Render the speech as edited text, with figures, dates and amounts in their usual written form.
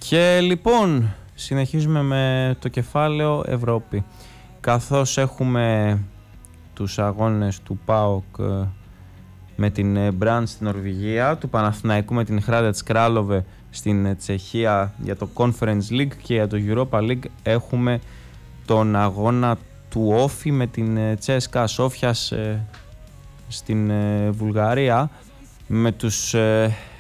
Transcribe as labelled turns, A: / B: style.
A: Και λοιπόν συνεχίζουμε με το κεφάλαιο Ευρώπη. Καθώς έχουμε τους αγώνες του ΠΑΟΚ με την Μπραντ στην Νορβηγία, του Παναθηναϊκού με την Χράντετς Κράλοβε στην Τσεχία για το Conference League, και για το Europa League έχουμε τον αγώνα του Όφη με την CSKA Σόφιας στην Βουλγαρία, με τους